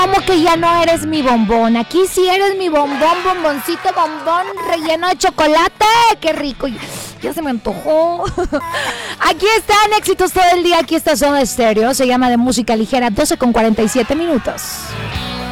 ¿Cómo que ya no eres mi bombón? Aquí sí eres mi bombón, bomboncito, bombón relleno de chocolate. ¡Qué rico! Ya se me antojó. Aquí están éxitos todo el día. Aquí está Soda Stereo. Se llama De Música Ligera, 12:47 minutos.